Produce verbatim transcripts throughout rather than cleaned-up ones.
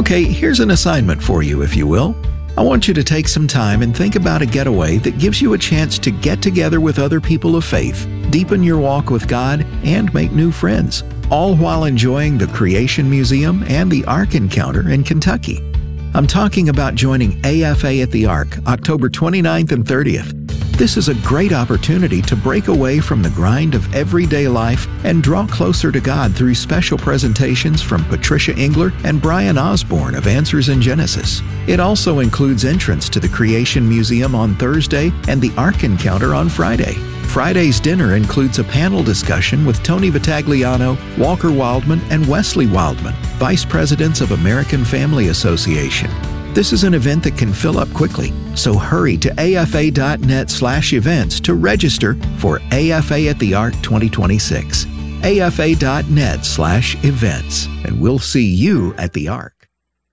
Okay, here's an assignment for you, if you will. I want you to take some time and think about a getaway that gives you a chance to get together with other people of faith, deepen your walk with God, and make new friends, all while enjoying the Creation Museum and the Ark Encounter in Kentucky. I'm talking about joining A F A at the Ark, October twenty-ninth and thirtieth. This is a great opportunity to break away from the grind of everyday life and draw closer to God through special presentations from Patricia Engler and Brian Osborne of Answers in Genesis. It also includes entrance to the Creation Museum on Thursday and the Ark Encounter on Friday. Friday's dinner includes a panel discussion with Tony Vitagliano, Walker Wildman, and Wesley Wildman, Vice Presidents of American Family Association. This is an event that can fill up quickly, so hurry to afa.net slash events to register for A F A at the Ark twenty twenty-six. afa.net slash events, and we'll see you at the Ark.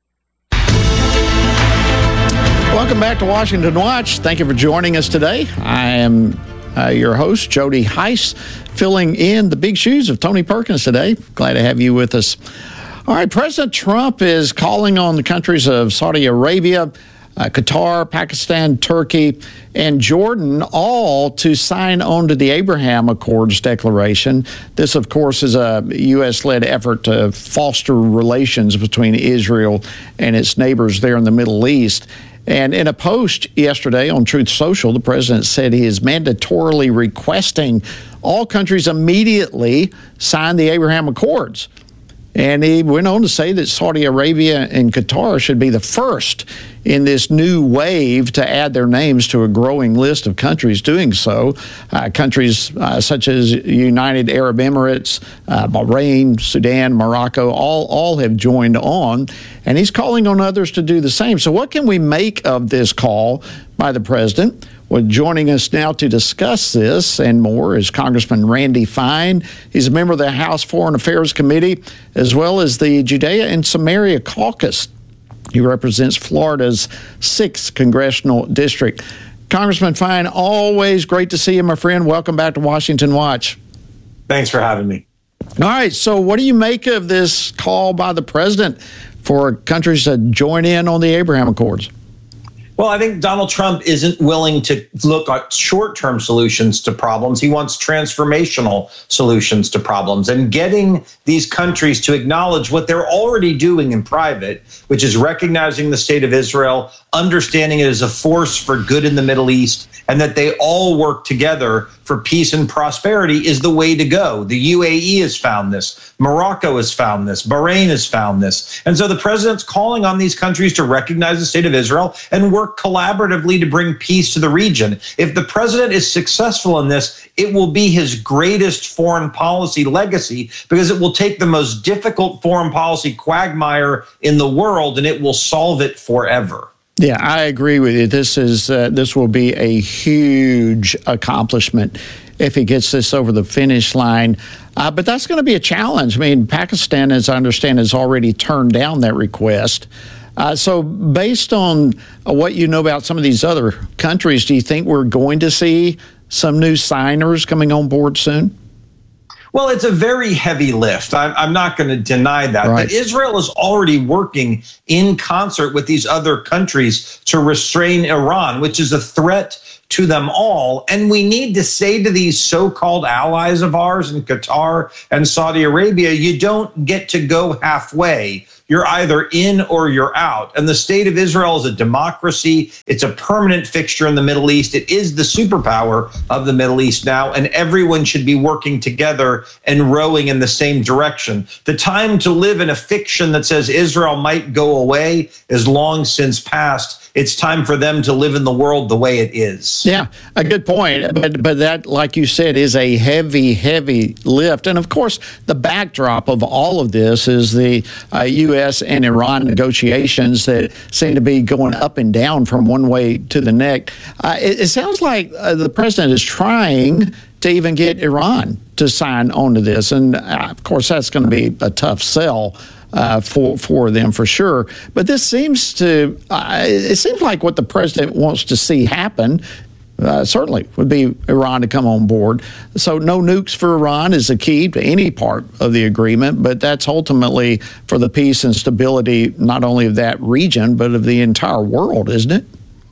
Welcome back to Washington Watch. Thank you for joining us today. I am uh, your host, Jody Heiss, filling in the big shoes of Tony Perkins today. Glad to have you with us. All right, President Trump is calling on the countries of Saudi Arabia, uh, Qatar, Pakistan, Turkey, and Jordan all to sign on to the Abraham Accords declaration. This, of course, is a U S-led effort to foster relations between Israel and its neighbors there in the Middle East. And in a post yesterday on Truth Social, the president said he is mandatorily requesting all countries immediately sign the Abraham Accords. And he went on to say that Saudi Arabia and Qatar should be the first in this new wave to add their names to a growing list of countries doing so. Uh, countries uh, such as United Arab Emirates, uh, Bahrain, Sudan, Morocco, all, all have joined on. And he's calling on others to do the same. So what can we make of this call by the president? Well, joining us now to discuss this and more is Congressman Randy Fine. He's a member of the House Foreign Affairs Committee, as well as the Judea and Samaria Caucus. He represents Florida's sixth Congressional District. Congressman Fine, always great to see you, my friend. Welcome back to Washington Watch. Thanks for having me. All right, so what do you make of this call by the president for countries to join in on the Abraham Accords? Well, I think Donald Trump isn't willing to look at short-term solutions to problems. He wants transformational solutions to problems. And getting these countries to acknowledge what they're already doing in private, which is recognizing the state of Israel, understanding it as a force for good in the Middle East, and that they all work together for peace and prosperity is the way to go. The U A E has found this. Morocco has found this. Bahrain has found this. And so the president's calling on these countries to recognize the state of Israel and work collaboratively to bring peace to the region. If the president is successful in this, it will be his greatest foreign policy legacy because it will take the most difficult foreign policy quagmire in the world and it will solve it forever. Yeah, I agree with you. This is uh, this will be a huge accomplishment if he gets this over the finish line. Uh, but that's going to be a challenge. I mean, Pakistan, as I understand, has already turned down that request. Uh, so based on uh, what you know about some of these other countries, do you think we're going to see some new signers coming on board soon? Well, it's a very heavy lift. I'm, I'm not going to deny that. Right. But Israel is already working in concert with these other countries to restrain Iran, which is a threat to them all. And we need to say to these so-called allies of ours in Qatar and Saudi Arabia, you don't get to go halfway. You're either in or you're out. And the state of Israel is a democracy. It's a permanent fixture in the Middle East. It is the superpower of the Middle East now, and everyone should be working together and rowing in the same direction. The time to live in a fiction that says Israel might go away is long since past. It's time for them to live in the world the way it is. Yeah, a good point. But, but that, like you said, is a heavy, heavy lift. And of course, the backdrop of all of this is the uh, U S and Iran negotiations that seem to be going up and down from one way to the next. Uh, it, it sounds like uh, the president is trying to even get Iran to sign on to this. And uh, of course, that's going to be a tough sell Uh, for for them for sure. But this seems to, uh, it seems like what the president wants to see happen uh, certainly would be Iran to come on board. So no nukes for Iran is the key to any part of the agreement, but that's ultimately for the peace and stability not only of that region, but of the entire world, isn't it?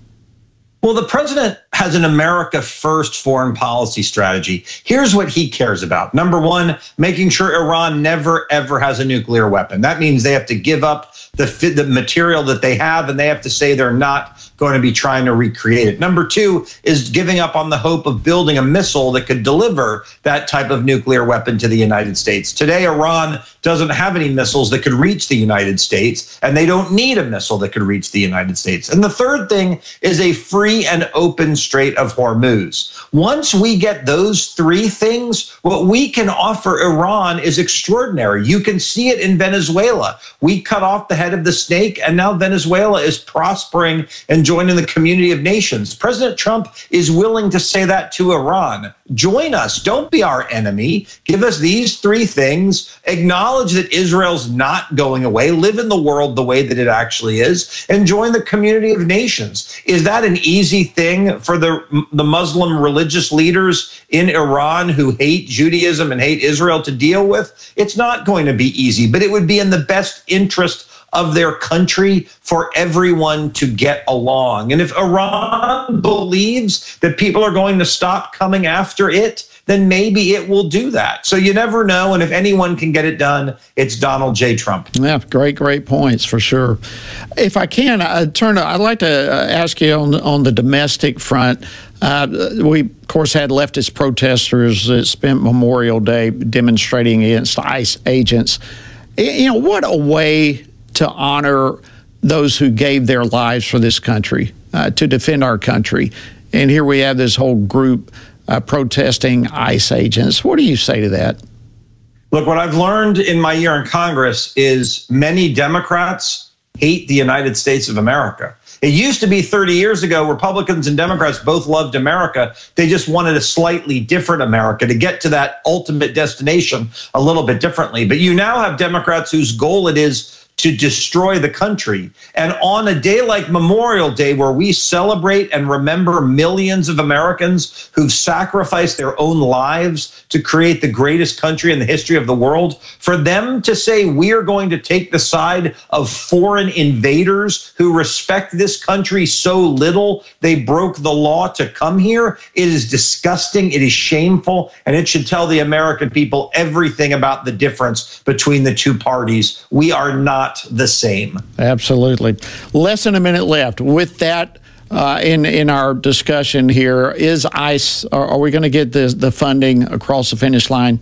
Well, the president has an America first foreign policy strategy. Here's what he cares about. Number one, making sure Iran never, ever has a nuclear weapon. That means they have to give up the, the material that they have, and they have to say they're not going to be trying to recreate it. Number two is giving up on the hope of building a missile that could deliver that type of nuclear weapon to the United States. Today, Iran doesn't have any missiles that could reach the United States, and they don't need a missile that could reach the United States. And the third thing is a free and open Strait of Hormuz. Once we get those three things, what we can offer Iran is extraordinary. You can see it in Venezuela. We cut off the head of the snake, and now Venezuela is prospering and joining the community of nations. President Trump is willing to say that to Iran. Join us. Don't be our enemy. Give us these three things. Acknowledge that Israel's not going away. Live in the world the way that it actually is, and join the community of nations. Is that an easy thing for the, the Muslim religious leaders in Iran who hate Judaism and hate Israel to deal with? It's not going to be easy, but it would be in the best interest of their country for everyone to get along. And if Iran believes that people are going to stop coming after it, then maybe it will do that. So you never know. And if anyone can get it done, it's Donald J. Trump. Yeah, great, great points for sure. If I can, I turn. I'd like to ask you on on the domestic front. Uh, we, of course, had leftist protesters that spent Memorial Day demonstrating against ICE agents. You know, what a way to honor those who gave their lives for this country, uh, to defend our country. And here we have this whole group uh, protesting ICE agents. What do you say to that? Look, what I've learned in my year in Congress is many Democrats hate the United States of America. It used to be thirty years ago, Republicans and Democrats both loved America. They just wanted a slightly different America to get to that ultimate destination a little bit differently. But you now have Democrats whose goal it is to destroy the country. And on a day like Memorial Day, where we celebrate and remember millions of Americans who've sacrificed their own lives to create the greatest country in the history of the world, for them to say we're going to take the side of foreign invaders who respect this country so little they broke the law to come here, it is disgusting, it is shameful, and it should tell the American people everything about the difference between the two parties. We are not the same. Absolutely. Less than a minute left. With that, uh, in in our discussion here, is ICE, are, are we going to get the, the funding across the finish line?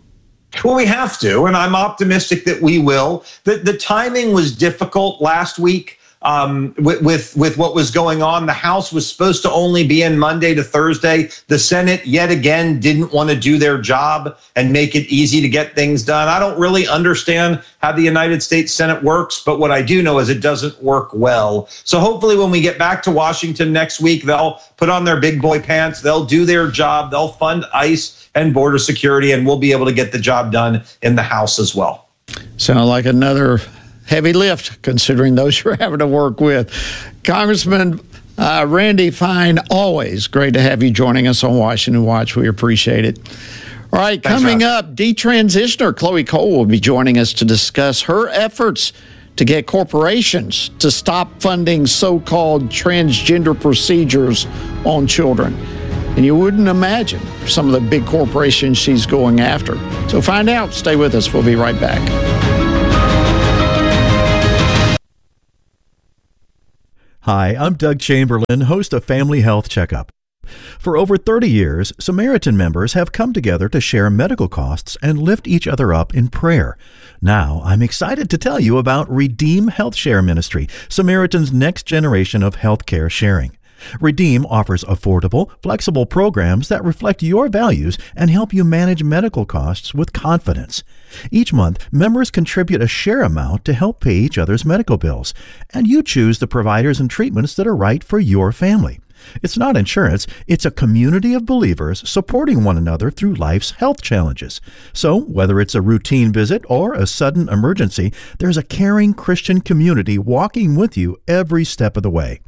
Well, we have to, and I'm optimistic that we will. The, the timing was difficult last week. Um, with, with with what was going on. The House was supposed to only be in Monday to Thursday. The Senate, yet again, didn't want to do their job and make it easy to get things done. I don't really understand how the United States Senate works, but what I do know is it doesn't work well. So hopefully when we get back to Washington next week, they'll put on their big boy pants, they'll do their job, they'll fund ICE and border security, and we'll be able to get the job done in the House as well. Sound like another heavy lift, considering those you're having to work with. Congressman uh, Randy Fine, always great to have you joining us on Washington Watch. We appreciate it. All right, Thanks, coming Rob. up, detransitioner Chloe Cole will be joining us to discuss her efforts to get corporations to stop funding so-called transgender procedures on children. And you wouldn't imagine some of the big corporations she's going after. So find out. Stay with us. We'll be right back. Hi, I'm Doug Chamberlain, host of Family Health Checkup. For over thirty years, Samaritan members have come together to share medical costs and lift each other up in prayer. Now, I'm excited to tell you about Redeem Health Share Ministry, Samaritan's next generation of healthcare sharing. Redeem offers affordable, flexible programs that reflect your values and help you manage medical costs with confidence. Each month, members contribute a share amount to help pay each other's medical bills, and you choose the providers and treatments that are right for your family. It's not insurance, it's a community of believers supporting one another through life's health challenges. So, whether it's a routine visit or a sudden emergency, there's a caring Christian community walking with you every step of the way.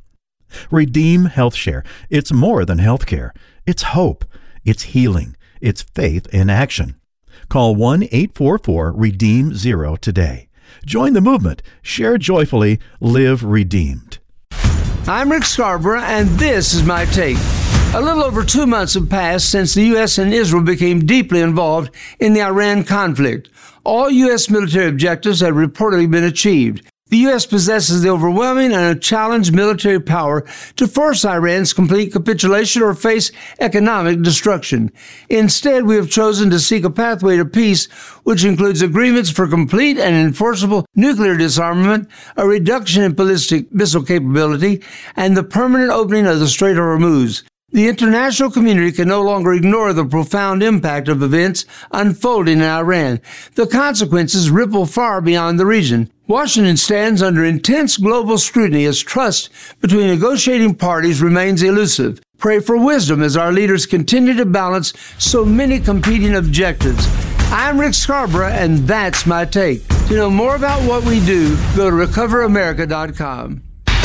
Redeem HealthShare. It's more than healthcare. It's hope. It's healing. It's faith in action. Call one eight four four REDEEM zero today. Join the movement. Share joyfully. Live redeemed. I'm Rick Scarborough, and this is my take. A little over two months have passed since the U S and Israel became deeply involved in the Iran conflict. All U S military objectives have reportedly been achieved. The U S possesses the overwhelming and unchallenged military power to force Iran's complete capitulation or face economic destruction. Instead, we have chosen to seek a pathway to peace, which includes agreements for complete and enforceable nuclear disarmament, a reduction in ballistic missile capability, and the permanent opening of the Strait of Hormuz. The international community can no longer ignore the profound impact of events unfolding in Iran. The consequences ripple far beyond the region. Washington stands under intense global scrutiny as trust between negotiating parties remains elusive. Pray for wisdom as our leaders continue to balance so many competing objectives. I'm Rick Scarborough, and that's my take. To know more about what we do, go to recover america dot com.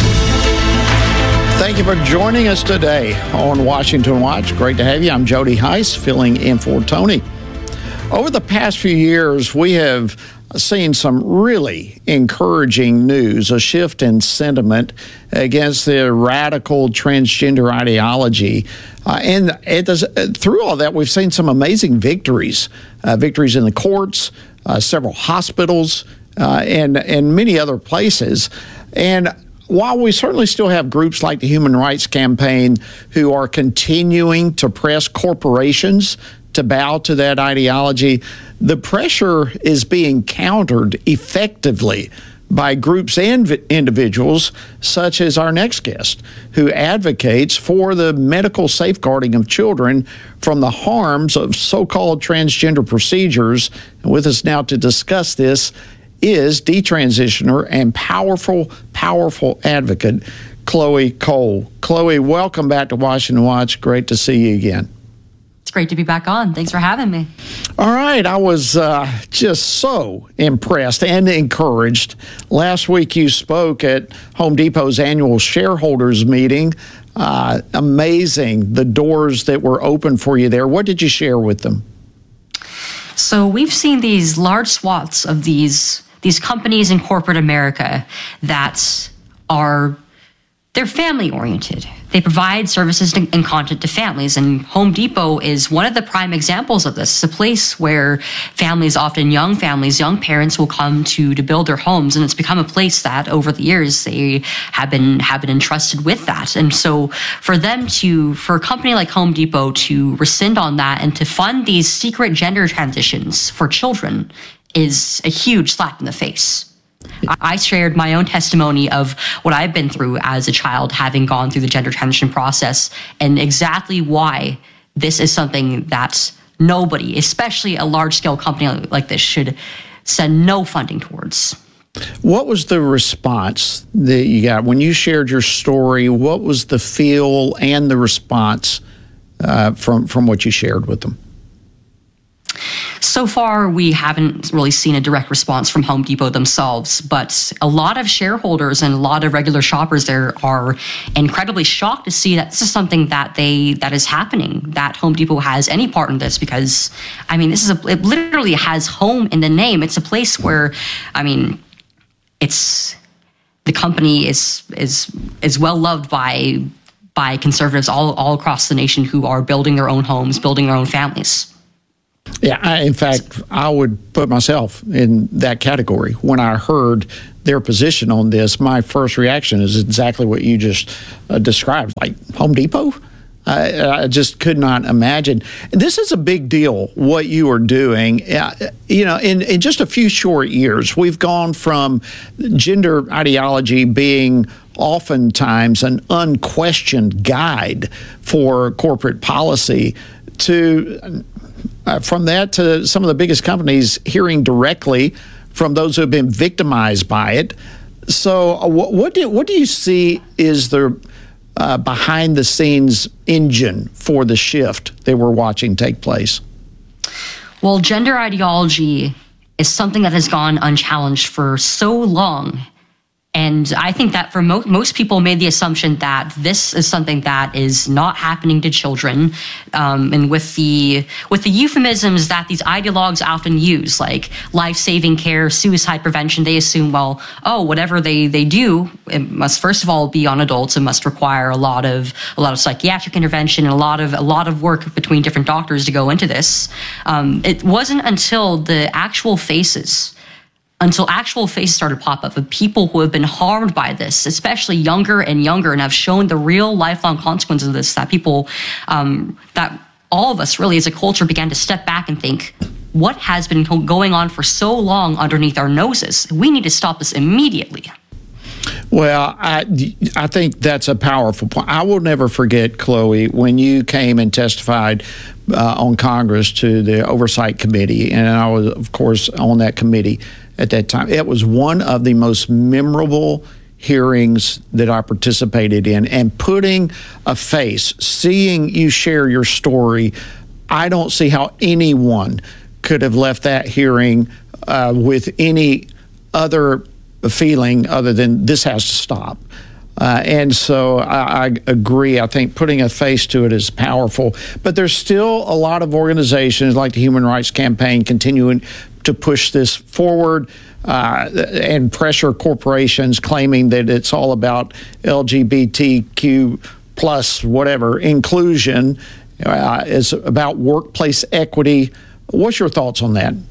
Thank you for joining us today on Washington Watch. Great to have you. I'm Jody Heiss, filling in for Tony. Over the past few years, we have seen some really encouraging news, a shift in sentiment against the radical transgender ideology. Uh, and it does, through all that, we've seen some amazing victories, uh, victories in the courts, uh, several hospitals, uh, and, and many other places. And while we certainly still have groups like the Human Rights Campaign who are continuing to press corporations to bow to that ideology, the pressure is being countered effectively by groups and individuals such as our next guest, who advocates for the medical safeguarding of children from the harms of so-called transgender procedures. And with us now to discuss this is detransitioner and powerful, powerful advocate, Chloe Cole. Chloe, welcome back to Washington Watch. Great to see you again. It's great to be back on. Thanks for having me. All right. I was uh, just so impressed and encouraged. Last week you spoke at Home Depot's annual shareholders meeting. Uh, amazing, the doors that were open for you there. What did you share with them? So we've seen these large swaths of these these companies in corporate America that are, they're family oriented. They provide services and content to families, and Home Depot is one of the prime examples of this. It's a place where families, often young families, young parents will come to to build their homes, and it's become a place that over the years they have been have been entrusted with that. And so for them to, for a company like Home Depot to rescind on that and to fund these secret gender transitions for children is a huge slap in the face. I shared my own testimony of what I've been through as a child, having gone through the gender transition process, and exactly why this is something that nobody, especially a large-scale company like this, should send no funding towards. What was the response that you got when you shared your story? What was the feel and the response uh, from, from what you shared with them? So far, we haven't really seen a direct response from Home Depot themselves, but a lot of shareholders and a lot of regular shoppers there are incredibly shocked to see that this is something that they that is happening, that Home Depot has any part in this, because, I mean, this is a, it literally has home in the name. It's a place where, I mean, it's, the company is is is well loved by by conservatives all, all across the nation who are building their own homes, building their own families. Yeah, I, in fact, I would put myself in that category. When I heard their position on this, my first reaction is exactly what you just uh, described. Like, Home Depot? I, I just could not imagine. This is a big deal, what you are doing. Uh, you know, in, in just a few short years, we've gone from gender ideology being oftentimes an unquestioned guide for corporate policy to... Uh, from that to some of the biggest companies hearing directly from those who have been victimized by it. So uh, what, what, do, what do you see is the uh, behind-the-scenes engine for the shift that we're watching take place? Well, gender ideology is something that has gone unchallenged for so long And I think that for mo- most people made the assumption that this is something that is not happening to children. Um, and with the with the euphemisms that these ideologues often use, like life-saving care, suicide prevention, they assume, well, oh, whatever they, they do, it must first of all be on adults. It must require a lot of a lot of psychiatric intervention and a lot of a lot of work between different doctors to go into this. Um, it wasn't until the actual faces until actual faces started to pop up of people who have been harmed by this, especially younger and younger, and have shown the real lifelong consequences of this, that people, um, that all of us really as a culture began to step back and think, what has been going on for so long underneath our noses? We need to stop this immediately. Well, I, I think that's a powerful point. I will never forget, Chloe, when you came and testified uh, on Congress to the Oversight Committee, and I was, of course, on that committee at that time. It was one of the most memorable hearings that I participated in, and putting a face, seeing you share your story, I don't see how anyone could have left that hearing uh, with any other feeling other than this has to stop. Uh, and so I, I agree. I think putting a face to it is powerful. But there's still a lot of organizations like the Human Rights Campaign continuing to push this forward uh, and pressure corporations claiming that it's all about L G B T Q plus whatever inclusion. Uh, it's about workplace equity. What's your thoughts on that?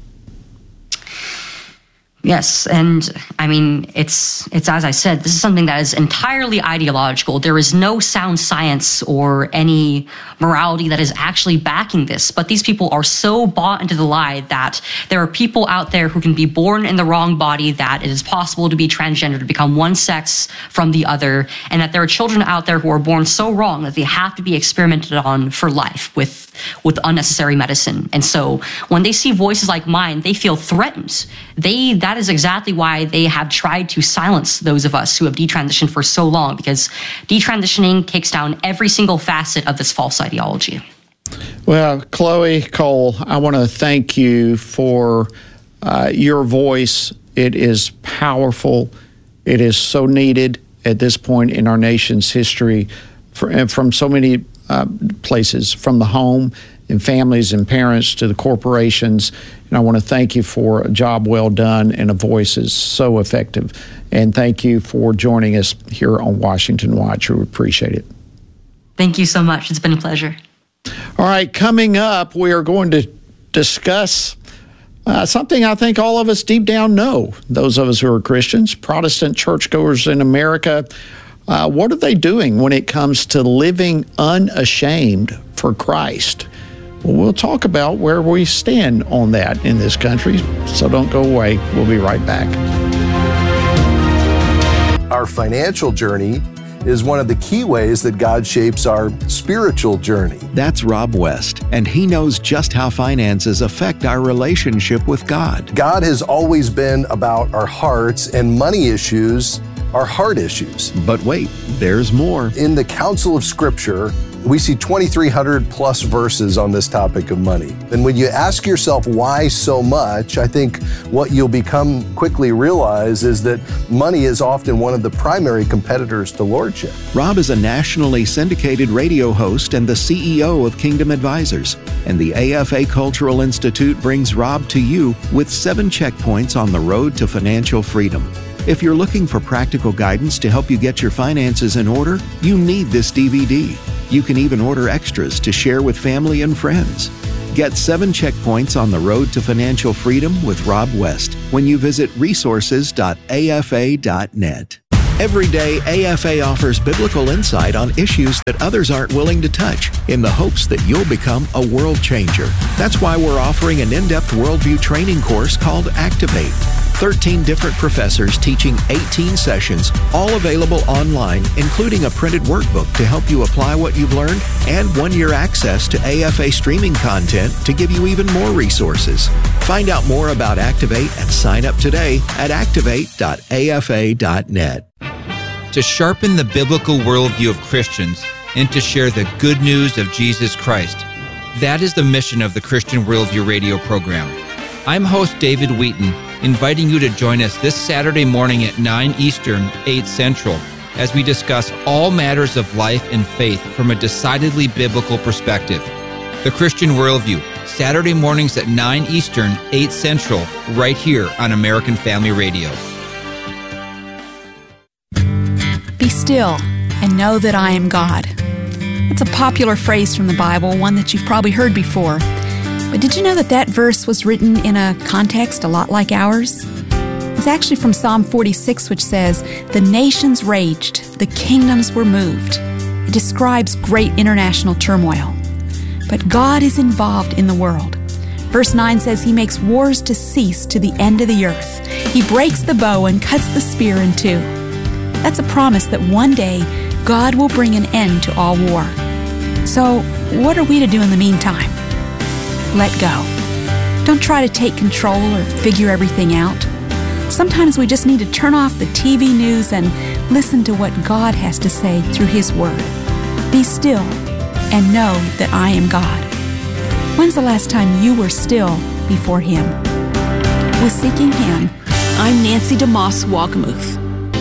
Yes, and I mean, it's it's as I said, this is something that is entirely ideological. There is no sound science or any morality that is actually backing this. But these people are so bought into the lie that there are people out there who can be born in the wrong body, that it is possible to be transgender, to become one sex from the other, and that there are children out there who are born so wrong that they have to be experimented on for life with with unnecessary medicine. And so when they see voices like mine, they feel threatened. They that is exactly why they have tried to silence those of us who have detransitioned for so long, because detransitioning kicks down every single facet of this false ideology. Well, Chloe Cole, I want to thank you for uh, your voice. It is powerful. It is so needed at this point in our nation's history, for, and from so many uh, places, from the home and families and parents to the corporations. And I want to thank you for a job well done and a voice is so effective. And thank you for joining us here on Washington Watch. We appreciate it. Thank you so much. It's been a pleasure. All right, coming up, we are going to discuss uh, something I think all of us deep down know. Those of us who are Christians, Protestant churchgoers in America, uh, what are they doing when it comes to living unashamed for Christ? Well, we'll talk about where we stand on that in this country, so don't go away. We'll be right back. Our financial journey is one of the key ways that God shapes our spiritual journey. That's Rob West, and he knows just how finances affect our relationship with God. God has always been about our hearts, and money issues are heart issues. But wait, there's more. In the Council of Scripture, we see twenty-three hundred plus verses on this topic of money. And when you ask yourself why so much, I think what you'll become quickly realize is that money is often one of the primary competitors to lordship. Rob is a nationally syndicated radio host and the C E O of Kingdom Advisors. And the A F A Cultural Institute brings Rob to you with seven checkpoints on the road to financial freedom. If you're looking for practical guidance to help you get your finances in order, you need this D V D. You can even order extras to share with family and friends. Get seven checkpoints on the road to financial freedom with Rob West when you visit resources dot A F A dot net. Every day, A F A offers biblical insight on issues that others aren't willing to touch in the hopes that you'll become a world changer. That's why we're offering an in-depth worldview training course called Activate. thirteen different professors teaching eighteen sessions, all available online, including a printed workbook to help you apply what you've learned and one-year access to A F A streaming content to give you even more resources. Find out more about Activate and sign up today at activate dot A F A dot net. To sharpen the biblical worldview of Christians and to share the good news of Jesus Christ. That is the mission of the Christian Worldview radio program. I'm host David Wheaton, inviting you to join us this Saturday morning at nine Eastern, eight Central, as we discuss all matters of life and faith from a decidedly biblical perspective. The Christian Worldview, Saturday mornings at nine Eastern, eight Central, right here on American Family Radio. Be still and know that I am God. It's a popular phrase from the Bible, one that you've probably heard before. But did you know that that verse was written in a context a lot like ours? It's actually from Psalm forty-six, which says, "The nations raged, the kingdoms were moved." It describes great international turmoil. But God is involved in the world. Verse nine says he makes wars to cease to the end of the earth. He breaks the bow and cuts the spear in two. That's a promise that one day God will bring an end to all war. So what are we to do in the meantime? Let go. Don't try to take control or figure everything out. Sometimes we just need to turn off the T V news and listen to what God has to say through His Word. Be still and know that I am God. When's the last time you were still before Him? With Seeking Him, I'm Nancy DeMoss Walgamuth.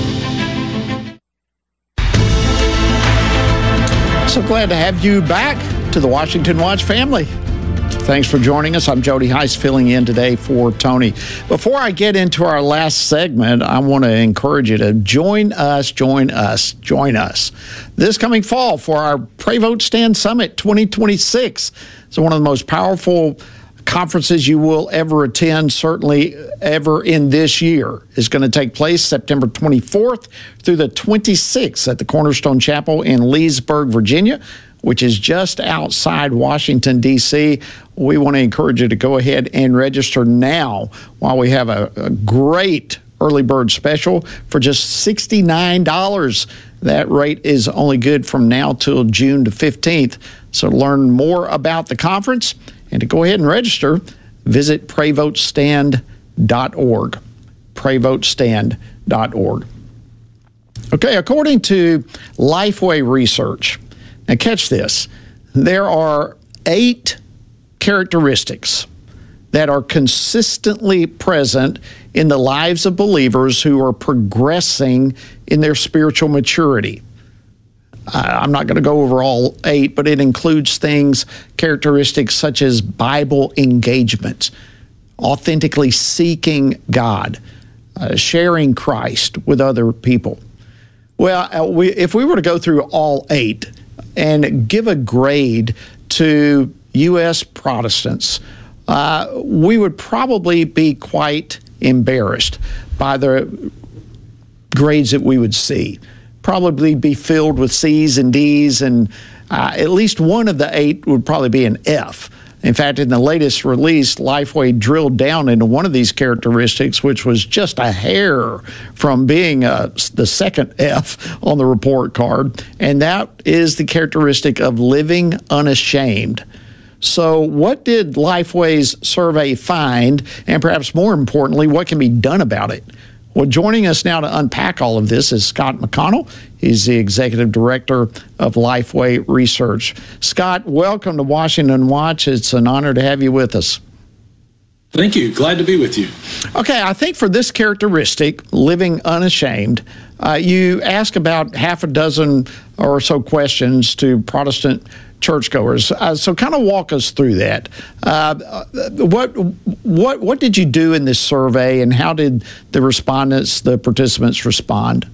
So glad to have you back to the Washington Watch family. Thanks for joining us. I'm Jody Heiss, filling in today for Tony. Before I get into our last segment, I want to encourage you to join us, join us, join us this coming fall for our Pray Vote Stand Summit twenty twenty-six. It's one of the most powerful conferences you will ever attend, certainly ever in this year. It's going to take place September twenty-fourth through the twenty-sixth at the Cornerstone Chapel in Leesburg, Virginia, which is just outside Washington, D C We want to encourage you to go ahead and register now while we have a, a great early bird special for just sixty-nine dollars. That rate is only good from now till June the fifteenth. So to learn more about the conference and to go ahead and register, visit pray vote stand dot org. pray vote stand dot org. Okay, according to Lifeway Research, now catch this, there are eight characteristics that are consistently present in the lives of believers who are progressing in their spiritual maturity. I'm not going to go over all eight, but it includes things, characteristics such as Bible engagement, authentically seeking God, uh, sharing Christ with other people. Well, uh, we, if we were to go through all eight and give a grade to U S Protestants, uh, we would probably be quite embarrassed by the grades that we would see. Probably be filled with C's and D's, and uh, at least one of the eight would probably be an F. In fact, in the latest release, Lifeway drilled down into one of these characteristics, which was just a hair from being uh, the second F on the report card, and that is the characteristic of living unashamed. So what did Lifeway's survey find, and perhaps more importantly, what can be done about it? Well, joining us now to unpack all of this is Scott McConnell. He's the executive director of Lifeway Research. Scott, welcome to Washington Watch. It's an honor to have you with us. Thank you. Glad to be with you. Okay, I think for this characteristic, living unashamed, uh, you ask about half a dozen or so questions to Protestant churchgoers. Uh, so kind of walk us through that. Uh, what what what did you do in this survey, and how did the respondents, the participants, respond?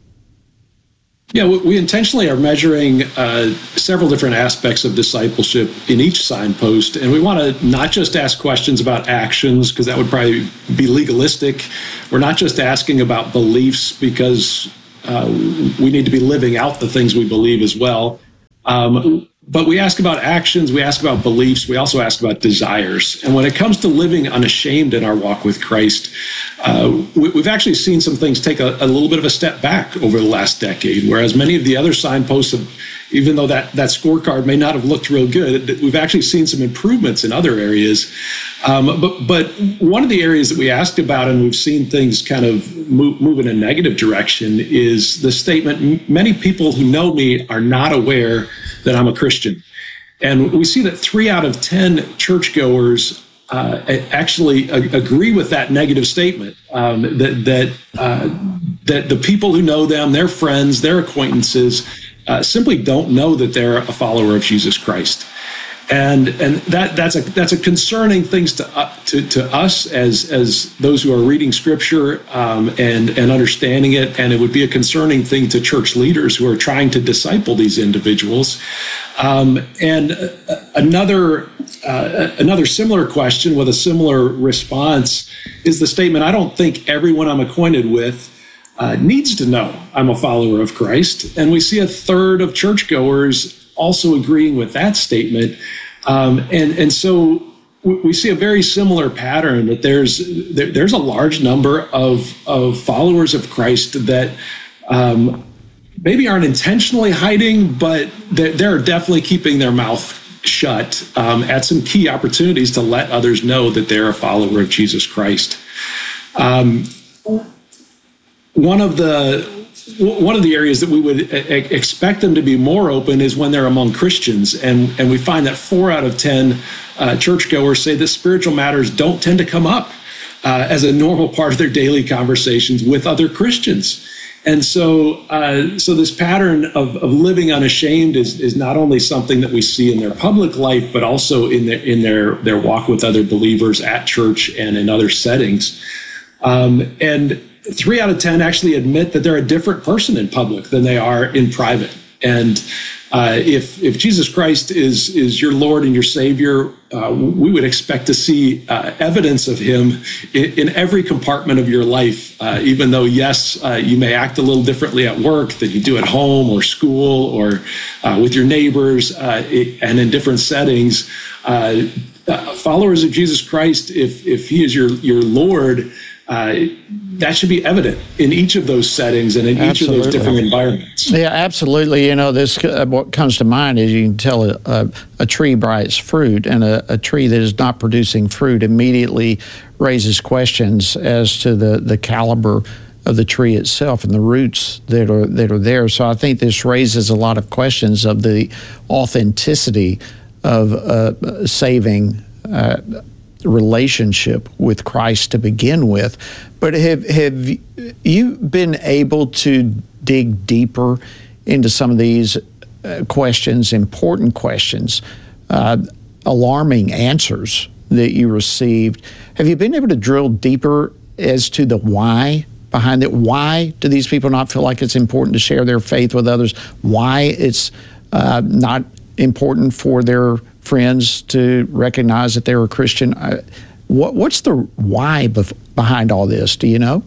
Yeah, we intentionally are measuring uh, several different aspects of discipleship in each signpost, and we want to not just ask questions about actions, because that would probably be legalistic. We're not just asking about beliefs, because uh, we need to be living out the things we believe as well. Um, But we ask about actions, we ask about beliefs, we also ask about desires. And when it comes to living unashamed in our walk with Christ, uh, we, we've actually seen some things take a, a little bit of a step back over the last decade, whereas many of the other signposts, have, even though that, that scorecard may not have looked real good, we've actually seen some improvements in other areas. Um, but, but one of the areas that we asked about, and we've seen things kind of move, move in a negative direction, is the statement, many people who know me are not aware that I'm a Christian. And we see that three out of ten churchgoers uh, actually a- agree with that negative statement, um, that that uh, that the people who know them, their friends, their acquaintances, uh, simply don't know that they're a follower of Jesus Christ. And and that that's a that's a concerning thing to uh, to to us as as those who are reading Scripture um, and and understanding it, and it would be a concerning thing to church leaders who are trying to disciple these individuals. Um, and uh, another uh, another similar question with a similar response is the statement: I don't think everyone I'm acquainted with uh, needs to know I'm a follower of Christ. And we see a third of churchgoers also agreeing with that statement. Um, and, and so we see a very similar pattern, that there's there, there's a large number of, of followers of Christ that um, maybe aren't intentionally hiding, but they're, they're definitely keeping their mouth shut um, at some key opportunities to let others know that they're a follower of Jesus Christ. Um, one of the One of the areas that we would expect them to be more open is when they're among Christians. And, and we find that four out of ten uh, churchgoers say that spiritual matters don't tend to come up uh, as a normal part of their daily conversations with other Christians. And so uh, so this pattern of, of living unashamed is, is not only something that we see in their public life, but also in their, in their, their walk with other believers at church and in other settings. Um, and Three out of ten actually admit that they're a different person in public than they are in private. And uh, if if Jesus Christ is is your Lord and your Savior, uh, we would expect to see uh, evidence of Him in, in every compartment of your life. Uh, even though, yes, uh, you may act a little differently at work than you do at home or school or uh, with your neighbors uh, and in different settings. Uh, followers of Jesus Christ, if if He is your your Lord, Uh, that should be evident in each of those settings and in each absolutely. Of those different environments. Yeah, absolutely. You know, this uh, what comes to mind is you can tell a, a, a tree by its fruit, and a, a tree that is not producing fruit immediately raises questions as to the, the caliber of the tree itself and the roots that are that are there. So I think this raises a lot of questions of the authenticity of uh, saving uh relationship with Christ to begin with. But have have you been able to dig deeper into some of these uh, questions, important questions, uh, alarming answers that you received? Have you been able to drill deeper as to the why behind it? Why do these people not feel like it's important to share their faith with others? Why it's uh, not important for their friends to recognize that they're a Christian? Uh, what, what's the why bef- behind all this? Do you know?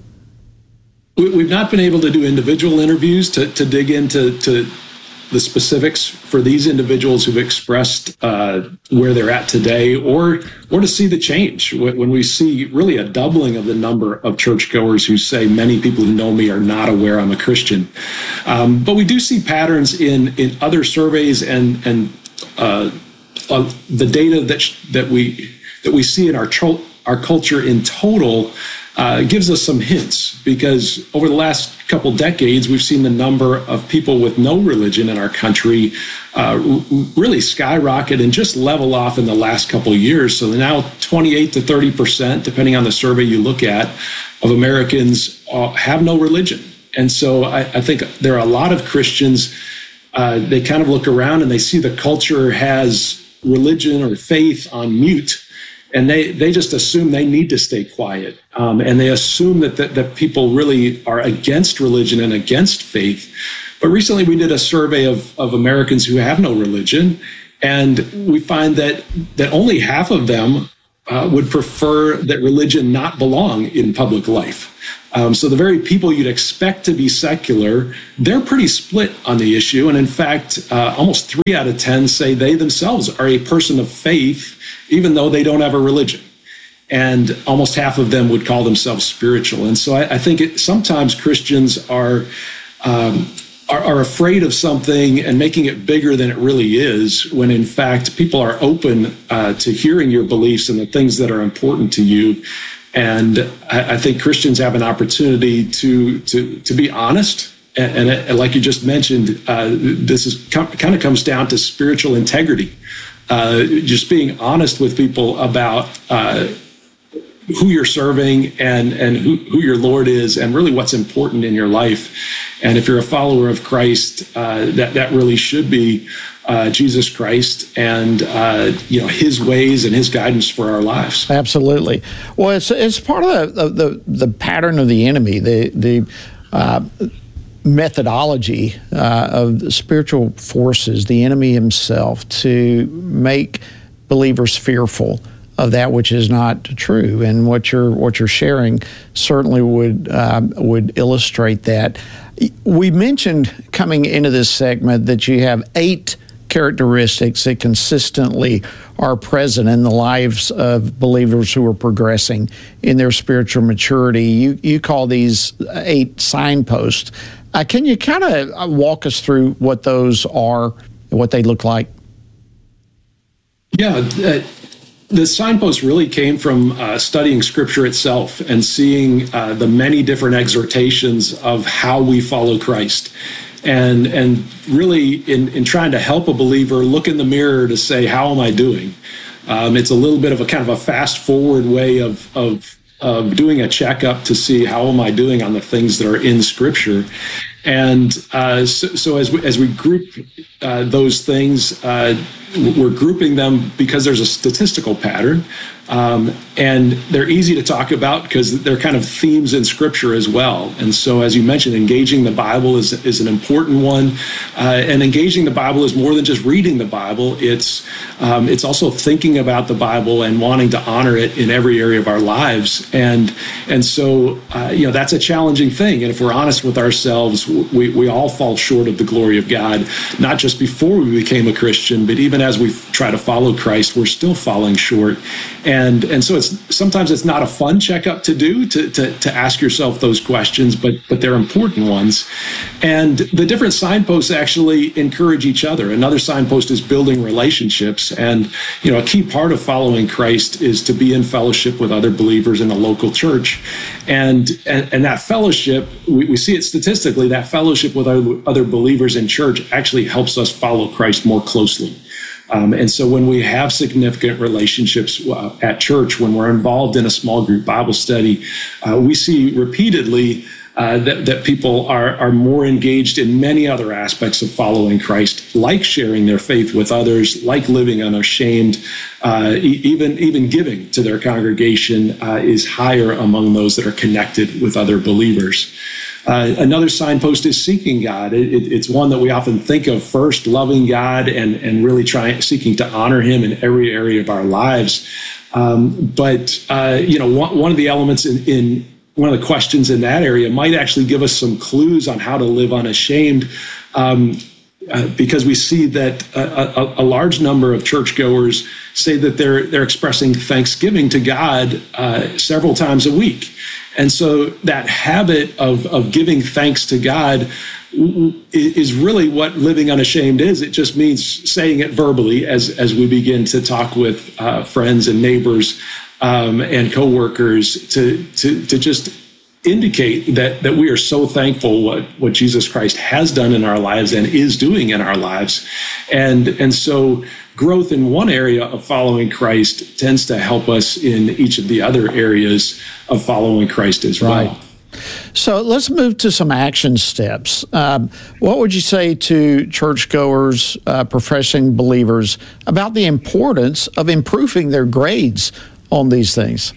We, we've not been able to do individual interviews to, to dig into to the specifics for these individuals who've expressed uh, where they're at today, or or to see the change when we see really a doubling of the number of churchgoers who say many people who know me are not aware I'm a Christian. Um, but we do see patterns in in other surveys and and uh, Uh, the data that sh- that we that we see in our tro- our culture in total uh, gives us some hints, because over the last couple decades we've seen the number of people with no religion in our country uh, r- really skyrocket and just level off in the last couple of years. So now twenty-eight to thirty percent, depending on the survey you look at, of Americans uh, have no religion. And so I, I think there are a lot of Christians. Uh, they kind of look around and they see the culture has religion or faith on mute, and they, they just assume they need to stay quiet. Um, and they assume that, that that people really are against religion and against faith. But recently we did a survey of, of Americans who have no religion, and we find that, that only half of them uh, would prefer that religion not belong in public life. Um, so the very people you'd expect to be secular, they're pretty split on the issue. And in fact, uh, almost three out of ten say they themselves are a person of faith, even though they don't have a religion. And almost half of them would call themselves spiritual. And so I, I think it, sometimes Christians are, um, are are afraid of something and making it bigger than it really is, when in fact people are open uh, to hearing your beliefs and the things that are important to you. And I, I think Christians have an opportunity to to to be honest. And, and, and like you just mentioned, uh, this is kind of comes down to spiritual integrity. uh, just being honest with people about uh, who you're serving and and who, who your Lord is, and really what's important in your life. And if you're a follower of Christ, uh, that that really should be uh, Jesus Christ and uh, you know His ways and His guidance for our lives. Absolutely. Well, it's it's part of the the, the pattern of the enemy, the the uh, methodology uh, of the spiritual forces, the enemy himself, to make believers fearful of that which is not true, and what you're what you're sharing certainly would um, would illustrate that. We mentioned coming into this segment that you have eight characteristics that consistently are present in the lives of believers who are progressing in their spiritual maturity. You you call these eight signposts. Uh, can you kind of walk us through what those are, what they look like? Yeah. Uh, The signpost really came from uh, studying Scripture itself and seeing uh, the many different exhortations of how we follow Christ. And and really in, in trying to help a believer look in the mirror to say, how am I doing? Um, it's a little bit of a kind of a fast forward way of, of, of doing a checkup to see how am I doing on the things that are in Scripture. And uh, so, so as we, as we group uh, those things, uh, we're grouping them because there's a statistical pattern, um, and they're easy to talk about because they're kind of themes in Scripture as well. And so, as you mentioned, engaging the Bible is is an important one, uh, and engaging the Bible is more than just reading the Bible. It's um, it's also thinking about the Bible and wanting to honor it in every area of our lives. And and so, uh, you know, that's a challenging thing. And if we're honest with ourselves, we we all fall short of the glory of God, not just before we became a Christian, but even as we try to follow Christ, we're still falling short. And and so it's sometimes it's not a fun checkup to do, to to, to ask yourself those questions, but but they're important ones. And the different signposts actually encourage each other. Another signpost is building relationships. And, you know, a key part of following Christ is to be in fellowship with other believers in a local church. And and, and that fellowship, we, we see it statistically, that fellowship with other, other believers in church actually helps us follow Christ more closely. Um, and so when we have significant relationships uh, at church, when we're involved in a small group Bible study, uh, we see repeatedly uh, that, that people are, are more engaged in many other aspects of following Christ, like sharing their faith with others, like living unashamed, uh, e- even, even giving to their congregation uh, is higher among those that are connected with other believers. Uh, another signpost is seeking God. It, it, it's one that we often think of first, loving God and, and really trying, seeking to honor Him in every area of our lives. Um, but, uh, you know, one, one of the elements in, in one of the questions in that area might actually give us some clues on how to live unashamed, um, uh, because we see that a, a, a large number of churchgoers say that they're, they're expressing thanksgiving to God uh, several times a week. And so that habit of, of giving thanks to God is really what living unashamed is. It just means saying it verbally as, as we begin to talk with uh, friends and neighbors um, and coworkers to, to, to just indicate that, that we are so thankful what, what Jesus Christ has done in our lives and is doing in our lives. And, and so growth in one area of following Christ tends to help us in each of the other areas of following Christ as well. Right. So let's move to some action steps. Um, what would you say to churchgoers, uh, professing believers, about the importance of improving their grades on these things?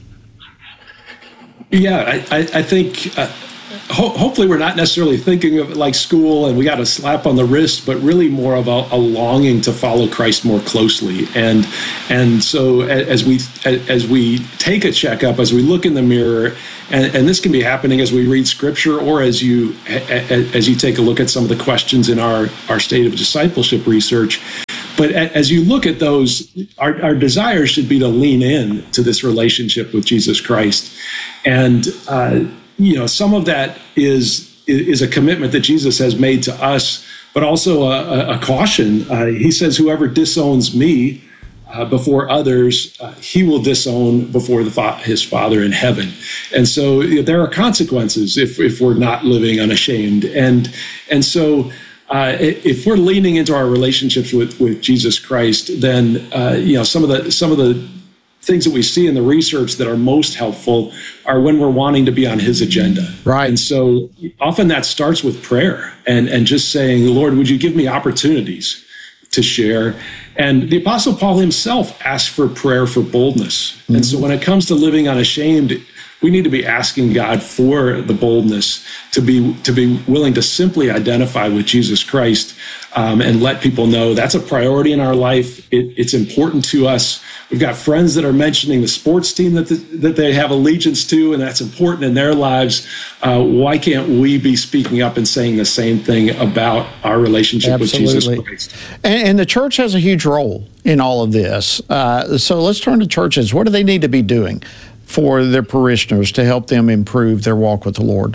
Yeah, I, I, I think uh, ho- hopefully we're not necessarily thinking of it like school and we got a slap on the wrist, but really more of a, a longing to follow Christ more closely. And and so as we as we take a checkup, as we look in the mirror, and, and this can be happening as we read Scripture or as you as you take a look at some of the questions in our, our State of Discipleship research. But as you look at those, our, our desire should be to lean in to this relationship with Jesus Christ. And, uh, you know, some of that is is a commitment that Jesus has made to us, but also a, a caution. Uh, he says, whoever disowns me uh, before others, uh, he will disown before the fa- his Father in heaven. And so you know, there are consequences if, if we're not living unashamed. And, and so uh, if we're leaning into our relationships with, with Jesus Christ, then uh, you know some of the some of the things that we see in the research that are most helpful are when we're wanting to be on his agenda. Right. And so often that starts with prayer and, and just saying, Lord, would you give me opportunities to share? And the Apostle Paul himself asked for prayer for boldness. Mm-hmm. And so when it comes to living unashamed, we need to be asking God for the boldness to be to be willing to simply identify with Jesus Christ um, and let people know that's a priority in our life. It, it's important to us. We've got friends that are mentioning the sports team that the, that they have allegiance to, and that's important in their lives. Uh, why can't we be speaking up and saying the same thing about our relationship Absolutely. with Jesus Christ? And, and the church has a huge role in all of this. Uh, so let's turn to churches. What do they need to be doing for their parishioners to help them improve their walk with the Lord?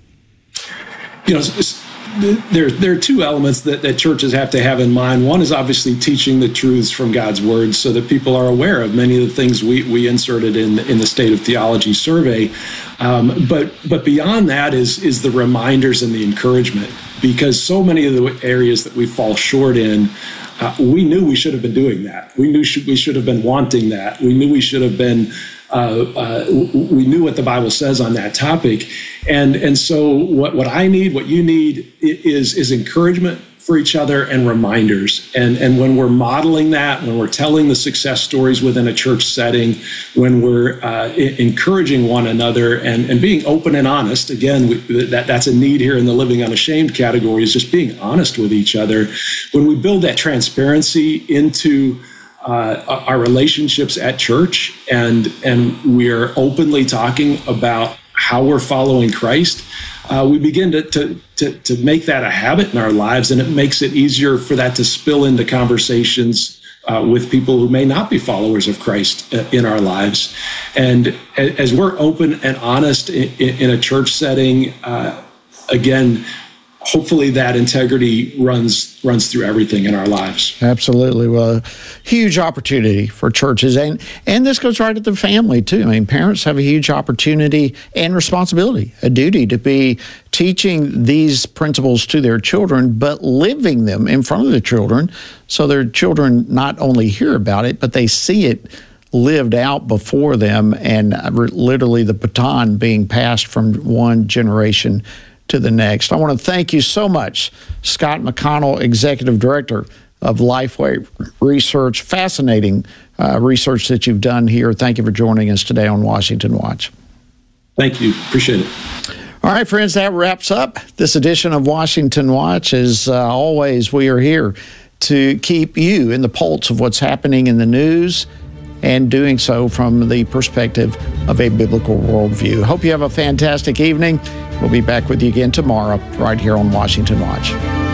You know, it's, it's, there, there are two elements that, that churches have to have in mind. One is obviously teaching the truths from God's Word so that people are aware of many of the things we, we inserted in, in the State of Theology survey. Um, but but beyond that is, is the reminders and the encouragement, because so many of the areas that we fall short in, uh, we knew we should have been doing that. We knew should, we should have been wanting that. We knew we should have been Uh, uh, we knew what the Bible says on that topic. And and so what, what I need, what you need is, is encouragement for each other and reminders. And, and when we're modeling that, when we're telling the success stories within a church setting, when we're uh, encouraging one another and, and being open and honest, again, we, that, that's a need here in the Living Unashamed category, is just being honest with each other. When we build that transparency into Uh, our relationships at church, and and we're openly talking about how we're following Christ, uh, we begin to, to to to make that a habit in our lives, and it makes it easier for that to spill into conversations uh, with people who may not be followers of Christ uh, in our lives. And as we're open and honest in, in a church setting, uh, again, hopefully that integrity runs runs through everything in our lives. Absolutely. Well, huge opportunity for churches. And, and this goes right at the family, too. I mean, parents have a huge opportunity and responsibility, a duty to be teaching these principles to their children, but living them in front of the children so their children not only hear about it, but they see it lived out before them, and literally the baton being passed from one generation to the next. I want to thank you so much, Scott McConnell, Executive Director of Lifeway Research. Fascinating uh, research that you've done here. Thank you for joining us today on Washington Watch. Thank you. Appreciate it. All right, friends, that wraps up this edition of Washington Watch. As uh, always, we are here to keep you in the pulse of what's happening in the news, and doing so from the perspective of a biblical worldview. Hope you have a fantastic evening. We'll be back with you again tomorrow, right here on Washington Watch.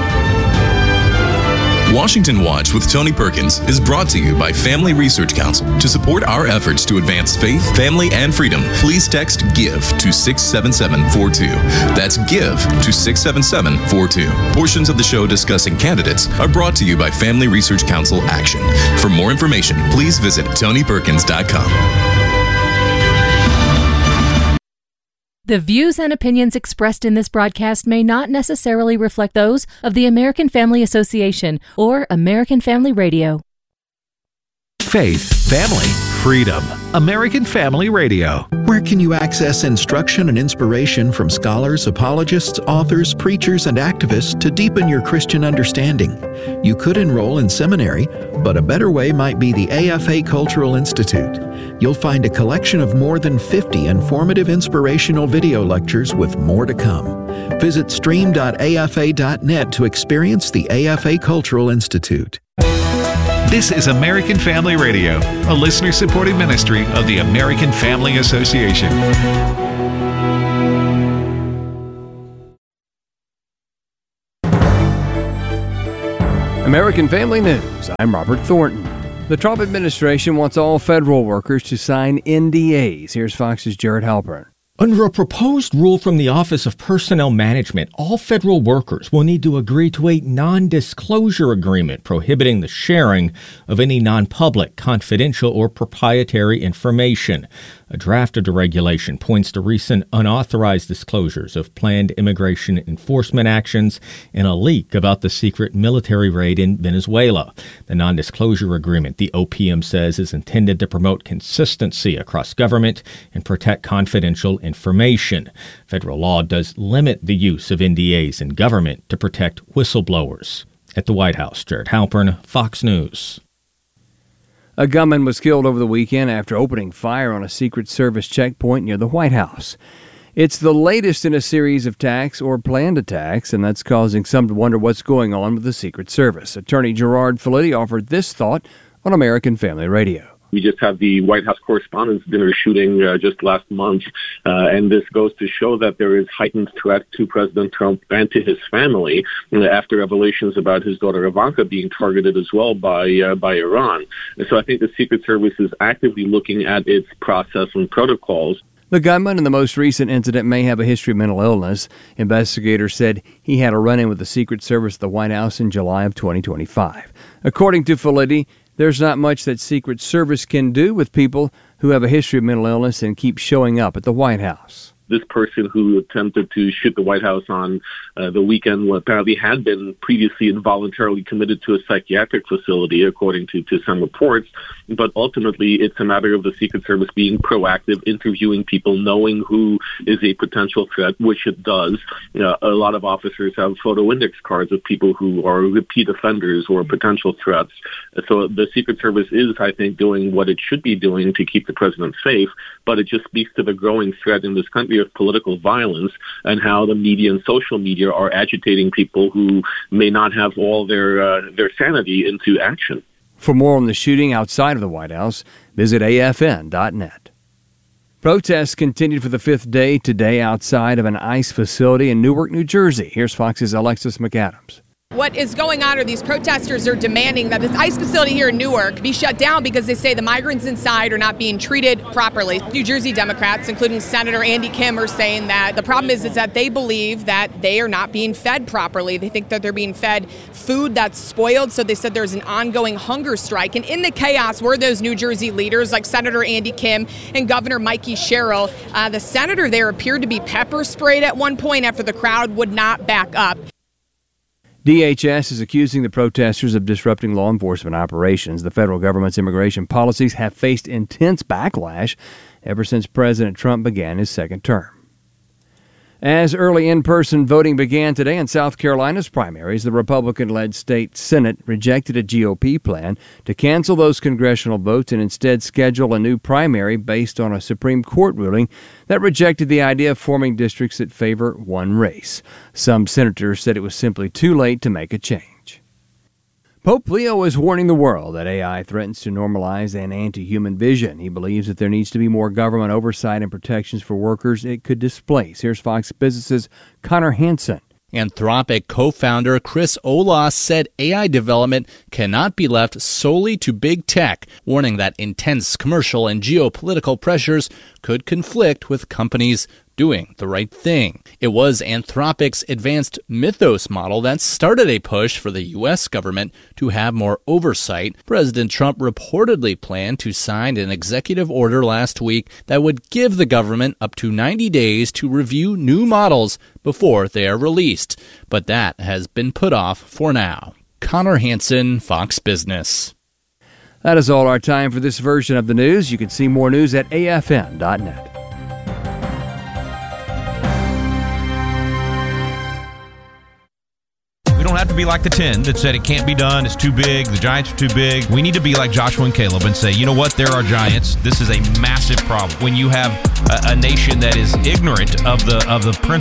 Washington Watch with Tony Perkins is brought to you by Family Research Council. To support our efforts to advance faith, family, and freedom, please text GIVE to six seven seven four two. That's GIVE to six seven seven four two. Portions of the show discussing candidates are brought to you by Family Research Council Action. For more information, please visit tony perkins dot com. The views and opinions expressed in this broadcast may not necessarily reflect those of the American Family Association or American Family Radio. Faith, family, freedom. American Family Radio. Where can you access instruction and inspiration from scholars, apologists, authors, preachers, and activists to deepen your Christian understanding? You could enroll in seminary, but a better way might be the A F A Cultural Institute. You'll find a collection of more than fifty informative, inspirational video lectures with more to come. Visit stream dot a f a dot net to experience the A F A Cultural Institute. This is American Family Radio, a listener-supported ministry of the American Family Association. American Family News, I'm Robert Thornton. The Trump administration wants all federal workers to sign N D As. Here's Fox's Jared Halpern. Under a proposed rule from the Office of Personnel Management, all federal workers will need to agree to a non-disclosure agreement prohibiting the sharing of any non-public, confidential, or proprietary information. A draft of the regulation points to recent unauthorized disclosures of planned immigration enforcement actions and a leak about the secret military raid in Venezuela. The non-disclosure agreement, the O P M says, is intended to promote consistency across government and protect confidential information. Federal law does limit the use of N D As in government to protect whistleblowers. At the White House, Jared Halpern, Fox News. A gunman was killed over the weekend after opening fire on a Secret Service checkpoint near the White House. It's the latest in a series of attacks or planned attacks, and that's causing some to wonder what's going on with the Secret Service. Attorney Gerard Filitti offered this thought on American Family Radio. We just had the White House Correspondents' Dinner shooting uh, just last month, uh, and this goes to show that there is heightened threat to President Trump and to his family uh, after revelations about his daughter Ivanka being targeted as well by uh, by Iran. And so I think the Secret Service is actively looking at its process and protocols. The gunman in the most recent incident may have a history of mental illness. Investigators said he had a run-in with the Secret Service at the White House in July of twenty twenty-five. According to Filitti, there's not much that Secret Service can do with people who have a history of mental illness and keep showing up at the White House. This person who attempted to shoot the White House on uh, the weekend apparently had been previously involuntarily committed to a psychiatric facility, according to, to some reports. But ultimately, it's a matter of the Secret Service being proactive, interviewing people, knowing who is a potential threat, which it does. Uh, a lot of officers have photo index cards of people who are repeat offenders or potential threats. So the Secret Service is, I think, doing what it should be doing to keep the president safe, but it just speaks to the growing threat in this country of political violence and how the media and social media are agitating people who may not have all their uh, their sanity into action. For more on the shooting outside of the White House, visit A F N dot net. Protests continued for the fifth day today outside of an ICE facility in Newark, New Jersey. Here's Fox's Alexis McAdams. What is going on are these protesters are demanding that this ICE facility here in Newark be shut down because they say the migrants inside are not being treated properly. New Jersey Democrats, including Senator Andy Kim, are saying that the problem is, is that they believe that they are not being fed properly. They think that they're being fed food that's spoiled, so they said there's an ongoing hunger strike. And in the chaos were those New Jersey leaders like Senator Andy Kim and Governor Mikey Sherrill. Uh, the senator there appeared to be pepper sprayed at one point after the crowd would not back up. D H S is accusing the protesters of disrupting law enforcement operations. The federal government's immigration policies have faced intense backlash ever since President Trump began his second term. As early in-person voting began today in South Carolina's primaries, the Republican-led state Senate rejected a G O P plan to cancel those congressional votes and instead schedule a new primary based on a Supreme Court ruling that rejected the idea of forming districts that favor one race. Some senators said it was simply too late to make a change. Pope Leo is warning the world that A I threatens to normalize an anti-human vision. He believes that there needs to be more government oversight and protections for workers it could displace. Here's Fox Business's Connor Hansen. Anthropic co-founder Chris Olah said A I development cannot be left solely to big tech, warning that intense commercial and geopolitical pressures could conflict with companies doing the right thing. It was Anthropic's advanced Mythos model that started a push for the U S government to have more oversight. President Trump reportedly planned to sign an executive order last week that would give the government up to ninety days to review new models before they are released. But that has been put off for now. Connor Hansen, Fox Business. That is all our time for this version of the news. You can see more news at A F N dot net. We don't have to be like the ten that said it can't be done, it's too big, the Giants are too big. We need to be like Joshua and Caleb and say, you know what, there are giants. This is a massive problem. When you have a, a nation that is ignorant of the of the principles